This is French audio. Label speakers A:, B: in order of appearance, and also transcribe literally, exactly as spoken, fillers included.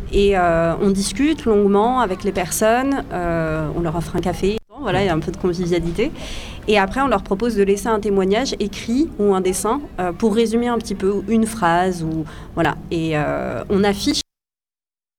A: Et euh, on discute longuement avec les personnes, euh, on leur offre un café, voilà, il y a un peu de convivialité. Et après, on leur propose de laisser un témoignage écrit ou un dessin euh, pour résumer un petit peu une phrase. Ou, voilà. Et euh, on affiche